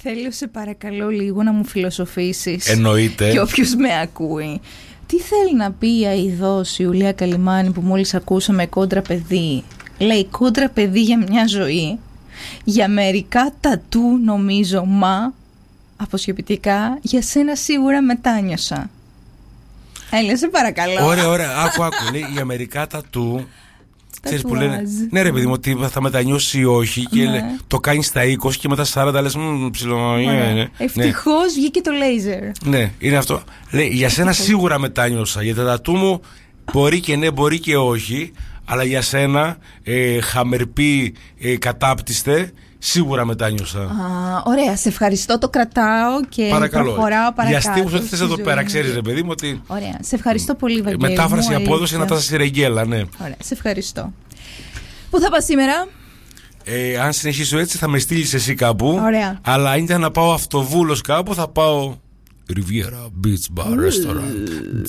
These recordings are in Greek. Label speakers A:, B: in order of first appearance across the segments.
A: Θέλω σε παρακαλώ λίγο να μου φιλοσοφήσεις.
B: Εννοείται.
A: Και όποιος με ακούει. Τι θέλει να πει η αηδός Ιουλία Καλιμάνη που μόλις ακούσαμε, κόντρα παιδί? Λέει κόντρα παιδί για μια ζωή. Για μερικά τατού νομίζω, μα αποσιωπητικά, για σένα σίγουρα μετάνιωσα. Έλα σε παρακαλώ.
B: Ωραία, άκου. Λέει για μερικά τατού. Ξέρεις που λένε, ναι ρε παιδί μου, ότι θα μετανιώσει ή όχι. Και
A: Ναι.
B: το κάνει στα 20 και μετά στα 40 λες ψηλό.
A: Ευτυχώς βγήκε το λέιζερ.
B: Ναι, είναι αυτό. Λέει για σένα σίγουρα μετάνιωσα. Για τα τατού μου μπορεί και ναι, μπορεί και όχι. Αλλά για σένα, χαμερπή, κατάπτυστε, σίγουρα μετάνιωσα.
A: Ωραία, σε ευχαριστώ, το κρατάω και
B: παρακαλώ.
A: Προχωράω παρακάτω.
B: Για στίχους ότι θες εδώ πέρα, ξέρεις ρε παιδί μου ότι...
A: Ωραία, σε ευχαριστώ πολύ Βαγγέλη.
B: Μετάφραση, απόδοση, να τα σιρεγγέλα, ναι.
A: Ωραία, σε ευχαριστώ. Πού θα πας σήμερα?
B: Αν συνεχίσω έτσι θα με στείλεις εσύ κάπου.
A: Ωραία.
B: Αλλά αν ήταν να πάω αυτοβούλος κάπου θα πάω Riviera Beach Bar Restaurant.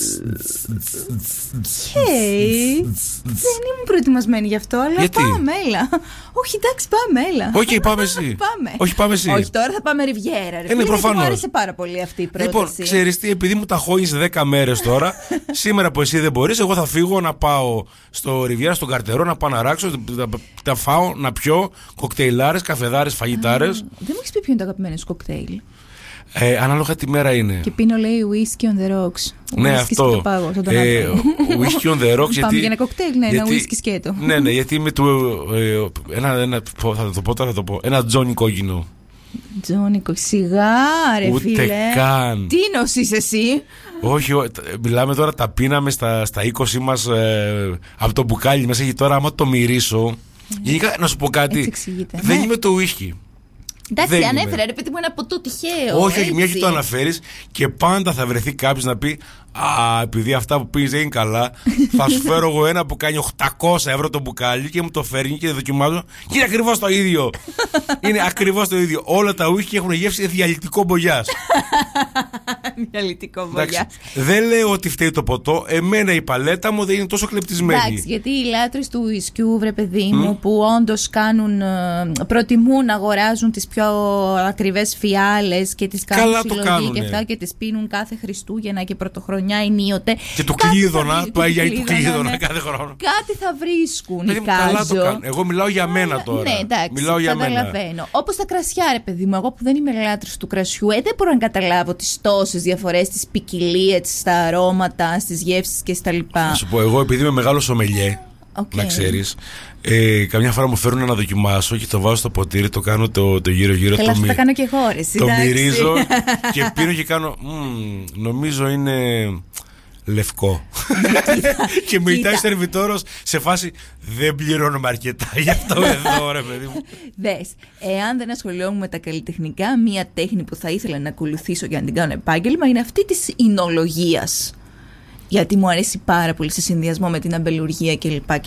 A: Δεν ήμουν προετοιμασμένη γι' αυτό, αλλά
B: γιατί?
A: Πάμε, έλα. Όχι, εντάξει, πάμε, έλα.
B: Όχι, πάμε εσύ. Όχι, πάμε εσύ.
A: Όχι, τώρα θα πάμε Riviera.
B: Είναι προφανώς.
A: Μου άρεσε πάρα πολύ αυτή η πρόταση.
B: Λοιπόν, ξέρεις τι, επειδή μου τα χώνεις 10 μέρες τώρα, σήμερα που εσύ δεν μπορείς, εγώ θα φύγω να πάω στο Riviera, στον Καρτερό, να πάω να ράξω, τα φάω, να πιω κοκτέιλάρες, καφεδάρες, φαγητάρες.
A: Δεν μου έχεις πει ποιο είναι το αγαπημένο σου κοκτέιλ?
B: Ανάλογα τη μέρα είναι.
A: Και πίνω, λέει, whisky on the rocks.
B: Ναι, αυτό. Whisky on the rocks.
A: Πάμε για ένα κοκτέιλ, ναι, ένα whisky σκέτο.
B: Ναι, γιατί είμαι του. Θα το πω. Ένα τζόνι κόκκινο.
A: Τζόνι κόκκινο. Σιγά, ρε φίλε.
B: Ούτε καν.
A: Τι νοσείς εσύ?
B: Όχι, μιλάμε τώρα, τα πίναμε στα 20 μας από το μπουκάλι μας. Έχει τώρα, άμα το μυρίσω. Γενικά, να σου πω κάτι. Δεν είμαι το whisky.
A: Εντάξει, ανέφερα ρε παιδί μου ένα ποτό τυχαίο.
B: Όχι, μια και το αναφέρεις και πάντα θα βρεθεί κάποιος να πει επειδή αυτά που πίνεις δεν είναι καλά, θα σου φέρω εγώ ένα που κάνει 800 ευρώ το μπουκάλι και μου το φέρνει και δοκιμάζω και είναι ακριβώς το ίδιο. Είναι ακριβώς το ίδιο. Όλα τα ουίσκι έχουν γεύση διαλυτικό μπογιάς.
A: Διαλυτικό μπογιάς.
B: Δεν λέω ότι φταίει το ποτό. Εμένα η παλέτα μου δεν είναι τόσο κλεπτισμένη.
A: Εντάξει, γιατί οι λάτρες του ουισκιού, βρε παιδί μου, που όντως προτιμούν να αγοράζουν τις πιο ακριβές φιάλες και τις κάνουν συλλογή και αυτά και τις πίνουν κάθε Χριστούγεννα και Πρωτοχρονιά ενίοτε.
B: Και του κλείδωνα, πάει για του κλείδωνα κάθε χρόνο.
A: Κάτι θα βρίσκουν.
B: Καλά το κάνουν. Εγώ μιλάω για μένα τώρα.
A: Ναι, εντάξει,
B: μιλάω για
A: καταλαβαίνω. Όπως τα κρασιά, ρε παιδί μου. Εγώ που δεν είμαι λάτρης του κρασιού, δεν μπορώ να καταλάβω τις τόσες διαφορές, τις ποικιλίες, στα αρώματα, στις γεύσεις και στα λοιπά.
B: Να σου πω, εγώ επειδή είμαι μεγάλο σομελιέ, να ξέρεις, καμιά φορά μου φέρουν να δοκιμάσω και το βάζω στο ποτήρι, το κάνω το γύρω-γύρω.
A: Καλά, αυτό τα κάνω και εγώ, ρε.
B: Το μυρίζω και πίνω και κάνω. Νομίζω είναι λευκό. Και μετά η σερβιτόρος σε φάση δεν πληρώνουμε αρκετά γι' αυτό εδώ, ρε παιδί μου.
A: Δες, εάν δεν ασχολιόμουν με τα καλλιτεχνικά, μία τέχνη που θα ήθελα να ακολουθήσω για να την κάνω επάγγελμα είναι αυτή της εινολογίας. Γιατί μου αρέσει πάρα πολύ σε συνδυασμό με την αμπελουργία κλπ.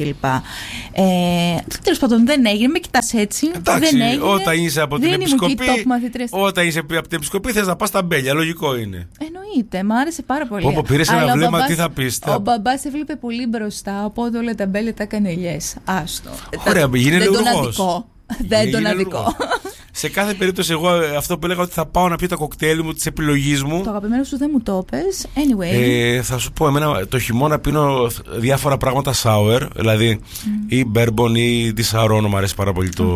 A: Τέλος πάντων δεν έγινε, με κοιτάς έτσι.
B: Εντάξει,
A: δεν έγινε,
B: όταν είσαι από την επισκοπή.
A: Όταν
B: είσαι από την επισκοπή θες να πας στα μπέλια, λογικό είναι.
A: Εννοείται, μου άρεσε πάρα πολύ.
B: Όπου πήρες ένα βλέμμα, τι θα πεις?
A: Ο μπαμπάς έβλεπε πολύ μπροστά, οπότε όλα τα μπέλια τα έκανε ελιές. Άστο.
B: Ωραία, γίνει λεωργός.
A: Δεν τον αδικό.
B: Σε κάθε περίπτωση, εγώ αυτό που έλεγα ότι θα πάω να πιω τα κοκτέιλ μου της επιλογής μου.
A: Το αγαπημένο σου δεν μου το πες. Anyway.
B: Θα σου πω, εμένα το χειμώνα πίνω διάφορα πράγματα sour, δηλαδή ή bourbon ή Dissarono, μου αρέσει πάρα πολύ το.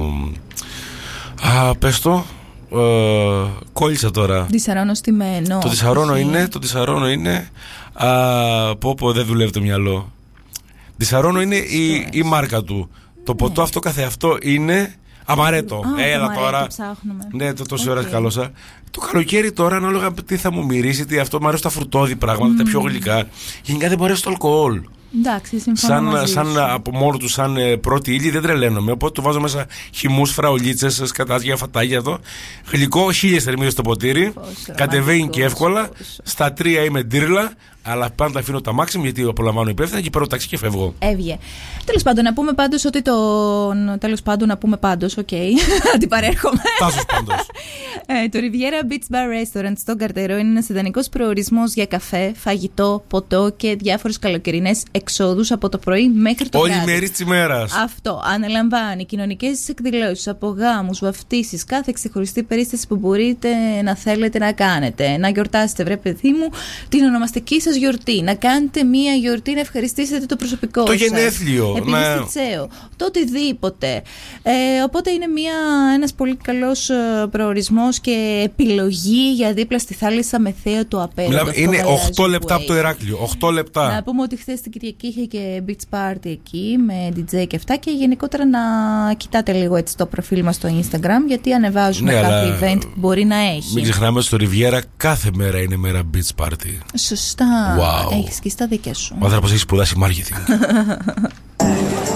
B: Πες το. Κόλλησα τώρα.
A: Dissarono στημένο.
B: Το Dissarono είναι. Πω, δεν δουλεύει το μυαλό. Dissarono είναι η μάρκα του. Το ποτό αυτό καθεαυτό είναι αμαρέτο. Έλα τώρα. Ναι, τόση ώρα καλώσα. Το καλοκαίρι τώρα, ανάλογα τι θα μου μυρίσει, τι αυτό μου αρέσει τα φρουτόδι πράγματα, τα πιο γλυκά. Γενικά δεν μου αρέσει το αλκοόλ.
A: Εντάξει, συμφωνώ.
B: Σαν από μόνο του, σαν πρώτη ύλη, δεν τρελαίνομαι. Οπότε του βάζω μέσα χυμούς, φραουλίτσες, σκατάζια, φατάγια εδώ. Γλυκό, 1000 θερμίδες στο ποτήρι. Κατεβαίνει και εύκολα. Στα 3 είμαι ντύρλα. Αλλά πάντα αφήνω τα μάξιμ γιατί απολαμβάνω υπεύθυνα και παίρνω ταξί και φεύγω. Έβγε.
A: Τέλος πάντων, να πούμε πάντως ότι οκ. Αντιπαρέρχομαι.
B: Τάσος πάντως.
A: Το Riviera Beach Bar Restaurant στον Καρτερό είναι ένας ιδανικός προορισμός για καφέ, φαγητό, ποτό και διάφορες καλοκαιρινές εξόδους από το πρωί μέχρι το βράδυ.
B: Όλη μέρη της ημέρας.
A: Αυτό αναλαμβάνει κοινωνικές εκδηλώσεις, από γάμους, βαφτίσεις, κάθε ξεχωριστή περίσταση που μπορείτε να θέλετε να κάνετε. Να γιορτάσετε, βρε παιδί μου, την ονομαστική σας γιορτή. Να κάνετε μία γιορτή, να ευχαριστήσετε το προσωπικό
B: το
A: σας. Το
B: γενέθλιο.
A: Επειδή είστε τσέο. Το οτιδήποτε. Οπότε είναι ένας πολύ καλός προορισμός και επιλογή για δίπλα στη θάλασσα με θέα του απέναντι.
B: Είναι 8 λεπτά από το Ηράκλειο. 8 λεπτά.
A: Να πούμε ότι χθες την Κυριακή είχε και beach party εκεί με DJ και αυτά, και γενικότερα να κοιτάτε λίγο έτσι το προφίλ μας στο Instagram, γιατί ανεβάζουμε κάποιο event που μπορεί να έχει.
B: Μην ξεχνάμε, στο Riviera κάθε μέρα είναι μέρα beach party.
A: Σωστά.
B: Wow.
A: Έχεις και στα δικά σου.
B: Ο άνθρωπος έχει σπουδάσει marketing.